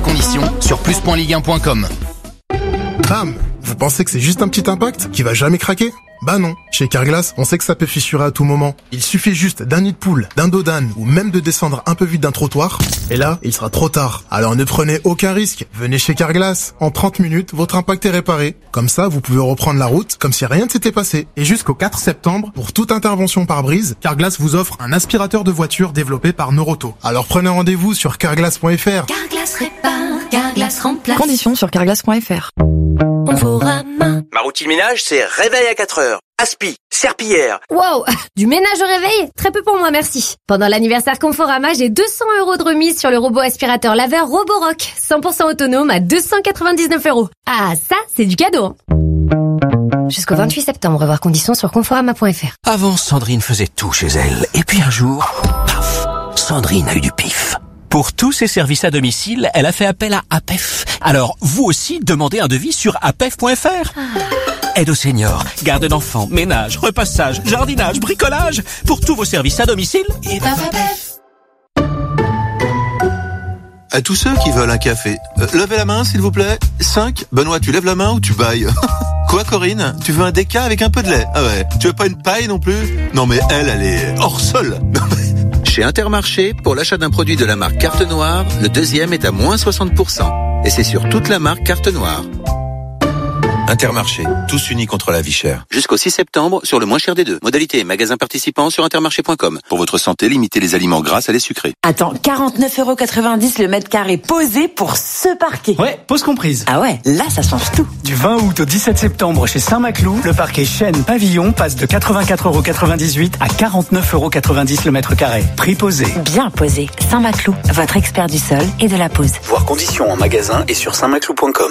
conditions sur plus.ligue1.com. Bam! Vous pensez que c'est juste un petit impact qui va jamais craquer? Bah non. Chez Carglass, on sait que ça peut fissurer à tout moment. Il suffit juste d'un nid de poule, d'un dos d'âne ou même de descendre un peu vite d'un trottoir. Et là, il sera trop tard. Alors ne prenez aucun risque. Venez chez Carglass. En 30 minutes, votre impact est réparé. Comme ça, vous pouvez reprendre la route comme si rien ne s'était passé. Et jusqu'au 4 septembre, pour toute intervention par brise, Carglass vous offre un aspirateur de voiture développé par Noroto. Alors prenez rendez-vous sur carglass.fr. Carglass répare, Carglass remplace. Conditions sur carglass.fr. Conforama. Ma routine ménage, c'est réveil à 4h. Aspi, serpillière. Wow, du ménage au réveil? Très peu pour moi, merci. Pendant l'anniversaire Conforama, j'ai 200 € de remise sur le robot aspirateur laveur Roborock. 100% autonome à 299 €. Ah, ça, c'est du cadeau. Jusqu'au 28 septembre, voir conditions sur conforama.fr. Avant, Sandrine faisait tout chez elle. Et puis un jour, paf, Sandrine a eu du pif. Pour tous ses services à domicile, elle a fait appel à APEF. Alors, vous aussi, demandez un devis sur apef.fr. Aide aux seniors, garde d'enfants, ménage, repassage, jardinage, bricolage. Pour tous vos services à domicile, et ben APEF. À tous ceux qui veulent un café, levez la main s'il vous plaît. 5. Benoît, tu lèves la main ou tu bailles? Quoi Corinne? Tu veux un déca avec un peu de lait? Ah ouais. Tu veux pas une paille non plus? Non mais elle est hors sol. Chez Intermarché, pour l'achat d'un produit de la marque Carte Noire, le deuxième est à moins 60%. Et c'est sur toute la marque Carte Noire. Intermarché, tous unis contre la vie chère. Jusqu'au 6 septembre, sur le moins cher des deux. Modalité et magasin participant sur intermarché.com. Pour votre santé, limitez les aliments gras à les sucrés. Attends, 49,90 € le mètre carré posé pour ce parquet. Ouais, pause comprise. Ah ouais, là ça change tout. Du 20 août au 17 septembre chez Saint-Maclou, le parquet Chêne Pavillon passe de 84,98 € à 49,90 € le mètre carré. Prix posé. Bien posé. Saint-Maclou, votre expert du sol et de la pose. Voir conditions en magasin et sur saintmaclou.com.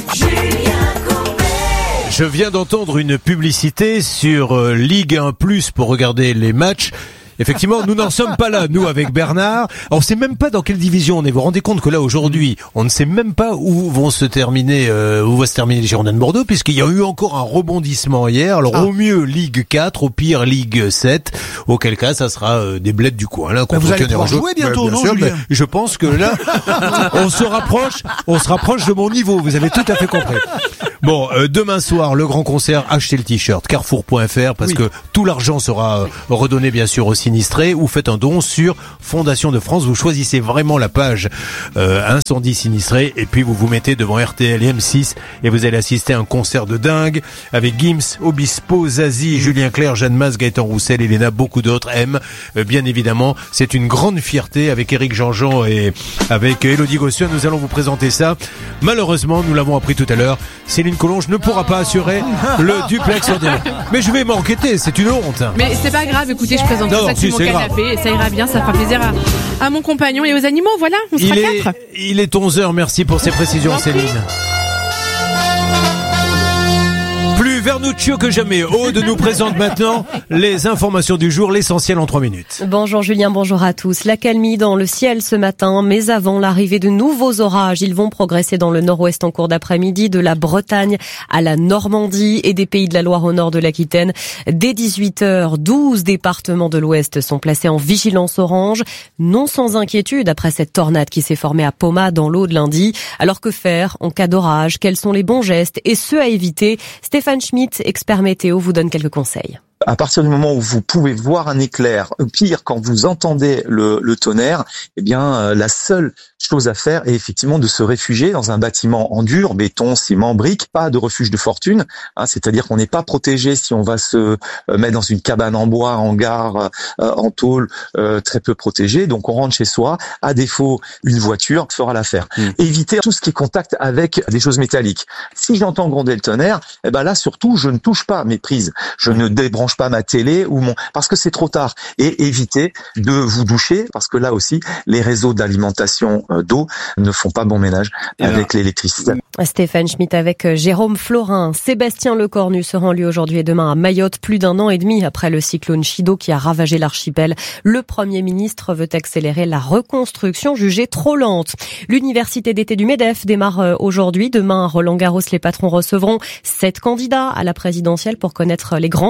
Je viens d'entendre une publicité sur Ligue 1 Plus pour regarder les matchs. Effectivement, nous n'en sommes pas là, nous, avec Bernard. On ne sait même pas dans quelle division on est. Vous vous rendez compte que là, aujourd'hui, on ne sait même pas où va se terminer les Girondins de Bordeaux, puisqu'il y a eu encore un rebondissement hier. Alors, au mieux, Ligue 4, au pire, Ligue 7. Auquel cas, ça sera des bleds du coin. Là, vous allez pouvoir jouer bientôt, non, Julien ? Je pense que là, on se rapproche de mon niveau. Vous avez tout à fait compris. Bon, demain soir, le grand concert, achetez le t-shirt, carrefour.fr, parce que tout l'argent sera redonné, bien sûr, aux sinistrés, ou faites un don sur Fondation de France. Vous choisissez vraiment la page incendie sinistré, et puis vous vous mettez devant RTL et M6, et vous allez assister à un concert de dingue, avec Gims, Obispo, Zazie, Julien Clerc, Jeanne Masse, Gaëtan Roussel, Elena, beaucoup d'autres, bien évidemment. C'est une grande fierté, avec Éric Jean-Jean et avec Élodie Gossuin, nous allons vous présenter ça. Malheureusement, nous l'avons appris tout à l'heure, Céline Collonge ne pourra pas assurer le duplex en direct. Mais je vais m'enquêter, c'est une honte. Mais c'est pas grave, écoutez, je présente ça sur mon canapé, et ça ira bien, ça fera plaisir à mon compagnon et aux animaux, voilà, on sera 4. Il est 11h, merci pour ces précisions, Céline. Plus Vernuccio que jamais, Aude nous présente maintenant les informations du jour, l'essentiel en 3 minutes. Bonjour Julien, bonjour à tous. L'accalmie dans le ciel ce matin, mais avant l'arrivée de nouveaux orages, ils vont progresser dans le nord-ouest en cours d'après-midi, de la Bretagne à la Normandie et des pays de la Loire au nord de l'Aquitaine. Dès 18h, 12 départements de l'ouest sont placés en vigilance orange, non sans inquiétude après cette tornade qui s'est formée à Poma dans l'Aude lundi. Alors que faire en cas d'orage? Quels sont les bons gestes et ceux à éviter? Stéphane Schmitt, expert météo, vous donne quelques conseils. À partir du moment où vous pouvez voir un éclair, pire quand vous entendez le tonnerre, eh bien la seule chose à faire est effectivement de se réfugier dans un bâtiment en dur, béton, ciment, briques, pas de refuge de fortune, c'est-à-dire qu'on n'est pas protégé si on va se mettre dans une cabane en bois, en gare, en tôle, très peu protégé, donc on rentre chez soi, à défaut une voiture fera l'affaire. Éviter tout ce qui est contact avec des choses métalliques. Si j'entends gronder le tonnerre, eh ben là surtout je ne touche pas mes prises, je ne débranche pas ma télé parce que c'est trop tard, et éviter de vous doucher parce que là aussi les réseaux d'alimentation d'eau ne font pas bon ménage avec l'électricité. Stéphane Schmitt avec Jérôme Florin. Sébastien Lecornu se rend lui aujourd'hui et demain à Mayotte, plus d'1 an et demi après le cyclone Chido qui a ravagé l'archipel. Le Premier ministre veut accélérer la reconstruction jugée trop lente. L'université d'été du MEDEF démarre aujourd'hui. Demain à Roland-Garros, les patrons recevront 7 candidats à la présidentielle pour connaître les grandes lignes de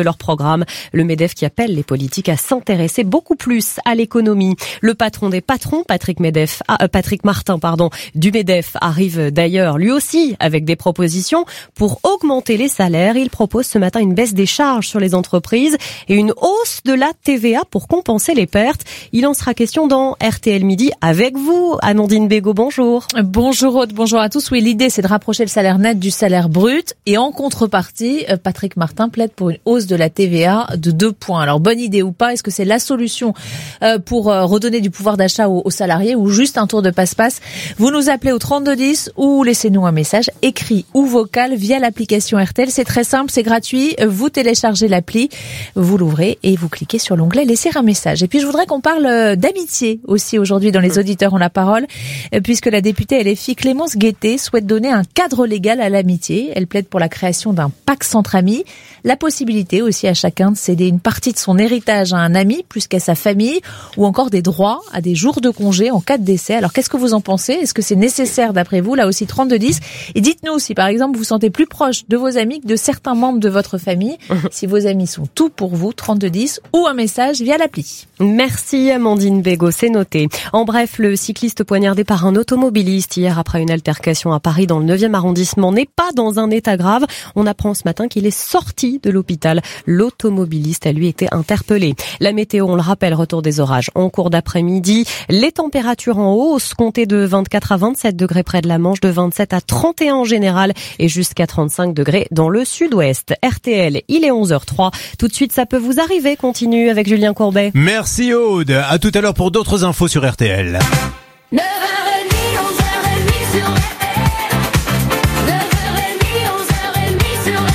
leur programme. Le MEDEF qui appelle les politiques à s'intéresser beaucoup plus à l'économie. Le patron des patrons, Patrick Martin, du MEDEF arrive d'ailleurs lui aussi avec des propositions pour augmenter les salaires. Il propose ce matin une baisse des charges sur les entreprises et une hausse de la TVA pour compenser les pertes. Il en sera question dans RTL Midi avec vous, Amandine Bégaud, bonjour. Bonjour Aude, bonjour à tous. Oui, l'idée c'est de rapprocher le salaire net du salaire brut et en contrepartie, Patrick Martin plaide pour une hausse de la TVA de 2 points. Alors bonne idée ou pas, est-ce que c'est la solution pour redonner du pouvoir d'achat aux salariés ou juste un tour de passe-passe? Vous nous appelez au 3210 ou laissez-nous un message écrit ou vocal via l'application RTL. C'est très simple, c'est gratuit. Vous téléchargez l'appli, vous l'ouvrez et vous cliquez sur l'onglet laisser un message. Et puis je voudrais qu'on parle d'amitié aussi aujourd'hui dans les auditeurs ont la parole, puisque la députée LFI Clémence Guettet souhaite donner un cadre légal à l'amitié. Elle plaide pour la création d'un pacte entre amis, la possibilité aussi à chacun de céder une partie de son héritage à un ami plus qu'à sa famille, ou encore des droits à des jours de congé en cas de décès. Alors qu'est-ce que vous en pensez? Est-ce que c'est nécessaire d'après vous? Là aussi 3210. Et dites-nous si par exemple vous vous sentez plus proche de vos amis que de certains membres de votre famille. Si vos amis sont tout pour vous, 3210 ou un message via l'appli. Merci Amandine Bégaud, c'est noté. En bref, le cycliste poignardé par un automobiliste hier après une altercation à Paris dans le 9e arrondissement n'est pas dans un état grave. On apprend ce matin qu'il est sorti de l'hôpital. L'automobiliste a lui été interpellé. La météo, on le rappelle, retour des orages en cours d'après-midi. Les températures en hausse, comptez de 24 à 27 degrés près de la Manche, de 27 à 31 en général et jusqu'à 35 degrés dans le sud-ouest. RTL, il est 11h03. Tout de suite, ça peut vous arriver. Continue avec Julien Courbet. Merci Aude. À tout à l'heure pour d'autres infos sur RTL. 9h30, 11h30 sur RTL. 9h30, 11h30 sur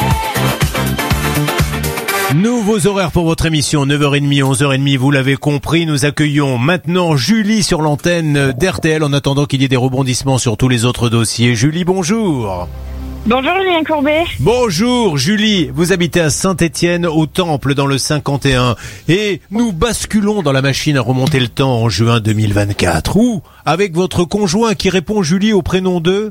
RTL. Nouveaux horaires pour votre émission, 9h30, 11h30, vous l'avez compris. Nous accueillons maintenant Julie sur l'antenne d'RTL en attendant qu'il y ait des rebondissements sur tous les autres dossiers. Julie, bonjour. Bonjour Julien Courbet. Bonjour Julie, vous habitez à Saint-Étienne au Temple dans le 51 et nous basculons dans la machine à remonter le temps en juin 2024 où, avec votre conjoint qui répond Julie au prénom de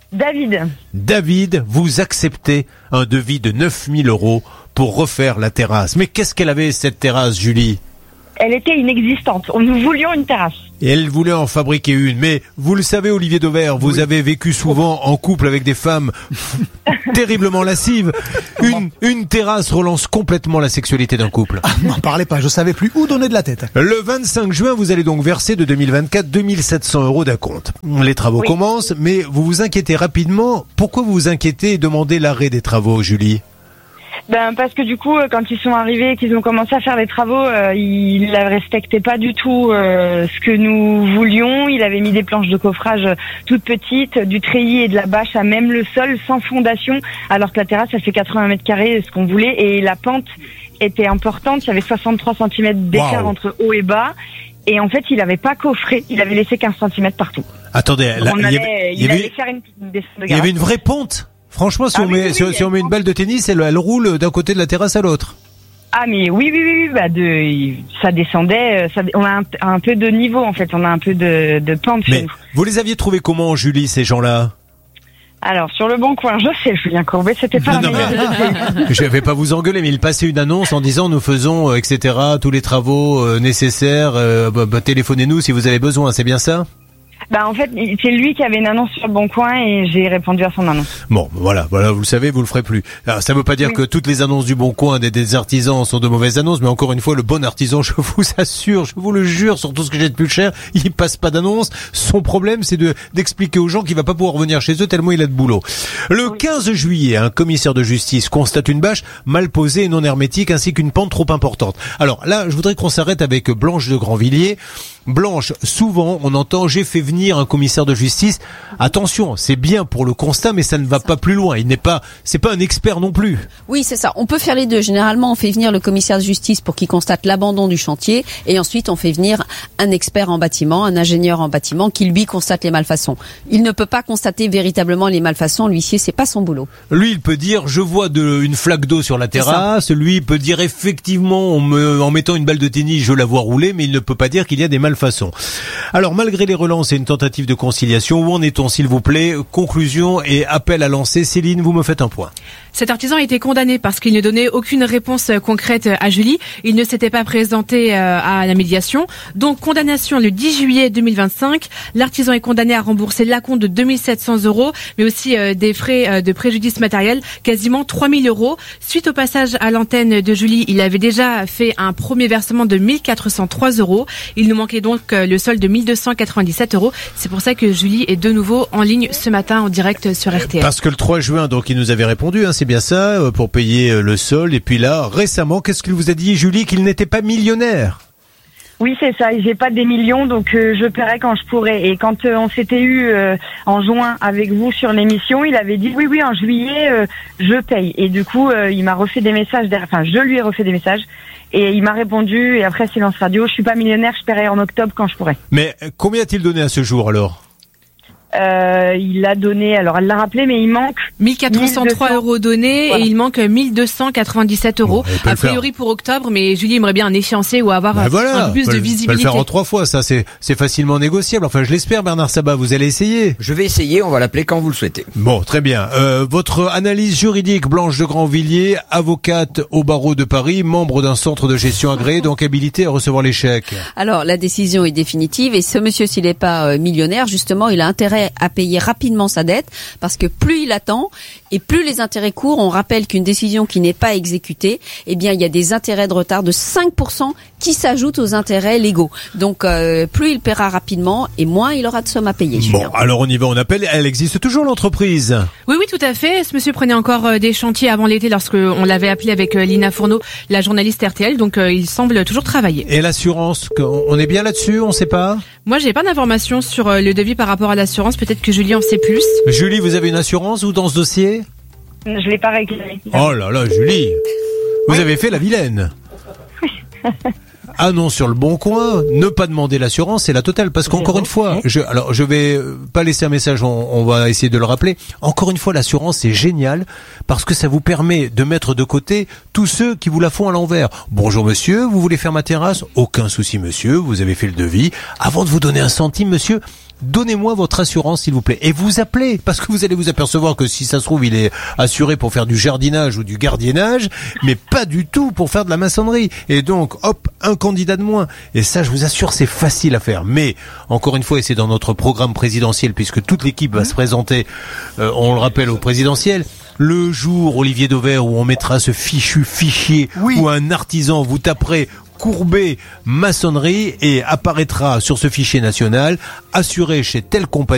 David, vous acceptez un devis de 9 000 € pour refaire la terrasse. Mais qu'est-ce qu'elle avait cette terrasse Julie ? Elle était inexistante. Nous voulions une terrasse. Et elle voulait en fabriquer une. Mais vous le savez, Olivier Dauvert, vous avez vécu souvent en couple avec des femmes terriblement lascives. Une terrasse relance complètement la sexualité d'un couple. Ah, n'en parlez pas, je savais plus où donner de la tête. Le 25 juin, vous allez donc verser de 2024 2700 € d'acompte. Les travaux commencent, mais vous vous inquiétez rapidement. Pourquoi vous vous inquiétez et demandez l'arrêt des travaux, Julie ? Parce que du coup, quand ils sont arrivés et qu'ils ont commencé à faire les travaux, ils ne respectaient pas du tout ce que nous voulions. Il avait mis des planches de coffrage toutes petites, du treillis et de la bâche à même le sol, sans fondation, alors que la terrasse, elle fait 80 mètres carrés, ce qu'on voulait, et la pente était importante. Il y avait 63 cm d'écart entre haut et bas. Et en fait, il n'avait pas coffré, il avait laissé 15 cm partout. Attendez, il allait faire une descente de garage. Il y avait une vraie pente. Franchement, si on met une balle de tennis, elle roule d'un côté de la terrasse à l'autre. Ah mais oui, ça descendait, on a un peu de niveau en fait, on a un peu de pente chez nous. Vous les aviez trouvés comment, Julie, ces gens-là ? Alors, sur le bon coin, je sais, Julien Courbet, c'était pas la meilleure. Je vais pas vous engueuler, mais il passait une annonce en disant nous faisons, etc., tous les travaux nécessaires, téléphonez-nous si vous avez besoin, c'est bien ça ? En fait, c'est lui qui avait une annonce sur le Bon Coin et j'ai répondu à son annonce. Bon, voilà, vous le savez, vous le ferez plus. Alors, ça veut pas dire que toutes les annonces du Bon Coin des artisans sont de mauvaises annonces, mais encore une fois, le bon artisan, je vous assure, je vous le jure, sur tout ce que j'ai de plus cher, il passe pas d'annonce. Son problème, c'est d'expliquer aux gens qu'il va pas pouvoir revenir chez eux tellement il a de boulot. Le 15 juillet, un commissaire de justice constate une bâche mal posée et non hermétique ainsi qu'une pente trop importante. Alors là, je voudrais qu'on s'arrête avec Blanche de Grandvilliers. Blanche, souvent, on entend « j'ai fait venir un commissaire de justice ». Attention, c'est bien pour le constat, mais ça ne va pas plus loin. C'est pas un expert non plus. Oui, c'est ça. On peut faire les deux. Généralement, on fait venir le commissaire de justice pour qu'il constate l'abandon du chantier, et ensuite on fait venir un expert en bâtiment, un ingénieur en bâtiment, qui lui constate les malfaçons. Il ne peut pas constater véritablement les malfaçons. L'huissier, c'est pas son boulot. Lui, il peut dire « je vois une flaque d'eau sur la terrasse ». Lui, il peut dire effectivement, en mettant une balle de tennis, je la vois rouler, mais il ne peut pas dire qu'il y a des malfaçons. façon. Alors, malgré les relances et une tentative de conciliation, où en est-on, s'il vous plaît? Conclusion et appel à lancer. Céline, vous me faites un point. Cet artisan a été condamné parce qu'il ne donnait aucune réponse concrète à Julie. Il ne s'était pas présenté à la médiation. Donc, condamnation le 10 juillet 2025. L'artisan est condamné à rembourser l'acompte de 2700 €, mais aussi des frais de préjudice matériel, quasiment 3000 €. Suite au passage à l'antenne de Julie, il avait déjà fait un premier versement de 1403 €. Il nous manquait donc le solde de 1297 €. C'est pour ça que Julie est de nouveau en ligne ce matin en direct sur RTL. Parce que le 3 juin, donc, il nous avait répondu, c'est bien ça, pour payer le solde. Et puis là, récemment, qu'est-ce qu'il vous a dit, Julie, qu'il n'était pas millionnaire? Oui, c'est ça. J'ai pas des millions, donc je paierai quand je pourrai. Et quand on s'était eu en juin avec vous sur l'émission, il avait dit oui, en juillet, je paye. Et du coup, il m'a refait des messages. Enfin, je lui ai refait des messages. Et il m'a répondu. Et après, silence radio. Je suis pas millionnaire. Je paierai en octobre quand je pourrai. Mais combien a-t-il donné à ce jour alors? Il a donné, alors elle l'a rappelé, mais il manque 1403 € donnés, voilà. Et il manque 1297 €. Bon, a priori pour octobre, mais Julie aimerait bien un échéancier ou avoir un peu plus de visibilité. On peut le faire en 3 fois, ça c'est facilement négociable. Enfin, je l'espère, Bernard Sabat, vous allez essayer? Je vais essayer, on va l'appeler quand vous le souhaitez. Bon, très bien. Votre analyse juridique, Blanche de Grandvilliers, avocate au barreau de Paris, membre d'un centre de gestion agréé, donc habilité à recevoir les chèques. Alors, la décision est définitive et ce monsieur, s'il n'est pas millionnaire, justement, il a intérêt à payer rapidement sa dette parce que plus il attend et plus les intérêts courent. On rappelle qu'une décision qui n'est pas exécutée, eh bien, il y a des intérêts de retard de 5% qui s'ajoutent aux intérêts légaux. Donc, plus il paiera rapidement et moins il aura de sommes à payer. Bon, alors on y va, on appelle. Elle existe toujours, l'entreprise? Oui, tout à fait. Ce monsieur prenait encore des chantiers avant l'été lorsqu'on l'avait appelé avec Lina Fourneau, la journaliste RTL. Donc, il semble toujours travailler. Et l'assurance, on est bien là-dessus, on sait pas? Moi, j'ai pas d'informations sur le devis par rapport à l'assurance. Peut-être que Julie en sait plus. Julie, vous avez une assurance ou dans ce dossier? Je l'ai pas réclamé. Oh là là, Julie, vous avez fait la vilaine. Annonce sur le Bon Coin, ne pas demander l'assurance, c'est la totale. Parce qu'encore une fois, je vais pas laisser un message, on va essayer de le rappeler. Encore une fois, l'assurance c'est génial parce que ça vous permet de mettre de côté tous ceux qui vous la font à l'envers. Bonjour monsieur, vous voulez faire ma terrasse? Aucun souci monsieur, vous avez fait le devis. Avant de vous donner un centime monsieur, donnez-moi votre assurance s'il vous plaît. Et vous appelez, parce que vous allez vous apercevoir que si ça se trouve, il est assuré pour faire du jardinage ou du gardiennage, mais pas du tout pour faire de la maçonnerie. Et donc, hop, un candidat de moins. Et ça, je vous assure, c'est facile à faire. Mais, encore une fois, et c'est dans notre programme présidentiel, puisque toute l'équipe va se présenter, on le rappelle, au présidentiel, le jour, Olivier Dauvert, où on mettra ce fichu fichier, où un artisan, vous taperez Courbet maçonnerie et apparaîtra sur ce fichier national assuré chez telle compagnie.